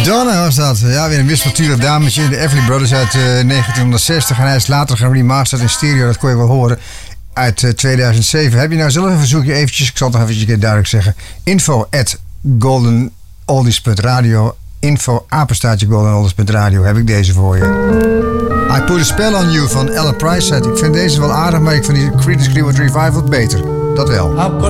Donna was dat. Ja, weer een wispelturig dametje. De Everly Brothers uit 1960. En hij is later geremasterd in stereo. Dat kon je wel horen. Uit 2007. Heb je nou zelf een verzoekje eventjes? Ik zal het nog eventjes duidelijk zeggen. info@goldenoldies.radio. info@goldenoldies.radio. Heb ik deze voor je. I Put a Spell on You van Alan Price. Ik vind deze wel aardig, maar ik vind die Creedence Clearwater Revival beter. Dat wel.